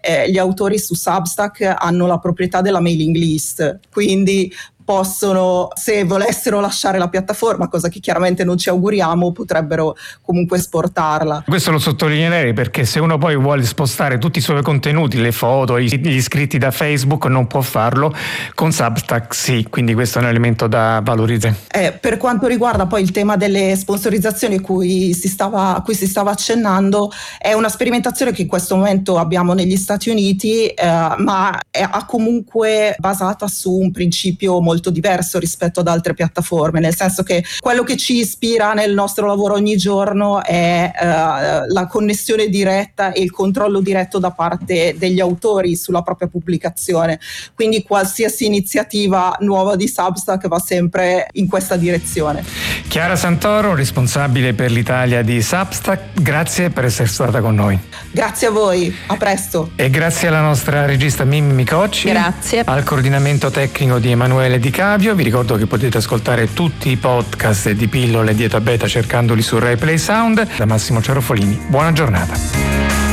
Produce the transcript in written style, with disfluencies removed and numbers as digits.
gli autori su Substack hanno la proprietà della mailing list, quindi possono, se volessero lasciare la piattaforma, cosa che chiaramente non ci auguriamo, potrebbero comunque esportarla. Questo lo sottolineerei, perché se uno poi vuole spostare tutti i suoi contenuti, le foto, gli iscritti da Facebook, non può farlo. Con Substack sì, quindi questo è un elemento da valorizzare. Per quanto riguarda poi il tema delle sponsorizzazioni a cui si stava accennando, è una sperimentazione che in questo momento abbiamo negli Stati Uniti, ma è comunque basata su un principio molto diverso rispetto ad altre piattaforme, nel senso che quello che ci ispira nel nostro lavoro ogni giorno è la connessione diretta e il controllo diretto da parte degli autori sulla propria pubblicazione, quindi qualsiasi iniziativa nuova di Substack va sempre in questa direzione. Chiara Santoro, responsabile per l'Italia di Substack, grazie per essere stata con noi. Grazie a voi, a presto. E grazie alla nostra regista Mimmi Micocci, grazie, al coordinamento tecnico di Emanuele Di Cavio. Vi ricordo che potete ascoltare tutti i podcast di Pillole Dieta Beta cercandoli su Rai Play Sound. Da Massimo Cerofolini, buona giornata.